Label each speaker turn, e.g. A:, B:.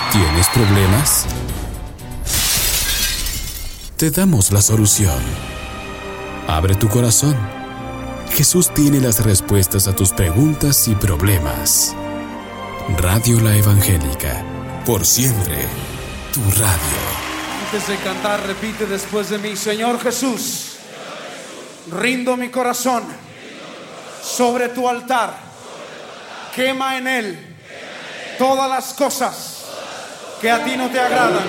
A: ¿Tienes problemas? Te damos la solución. Abre tu corazón. Jesús tiene las respuestas a tus preguntas y problemas. Radio La Evangélica, por siempre, tu radio.
B: Antes de cantar, repite después de mí: Señor Jesús, rindo mi corazón sobre tu altar. Quema en él todas las cosas que a ti no te agradan.